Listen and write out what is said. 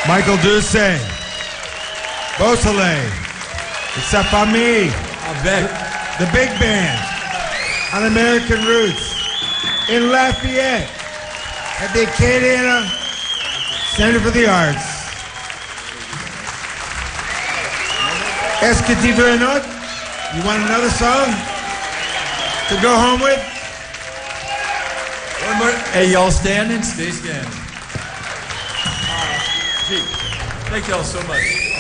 Michael Ducey, Beausoleil, Sa Famille, the big band on American Roots in Lafayette at the Acadiana Center for the Arts. Est-ce que tu veux un autre? You want another song to go home with? One more. Hey, y'all standing? Stay standing. Thank y'all so much.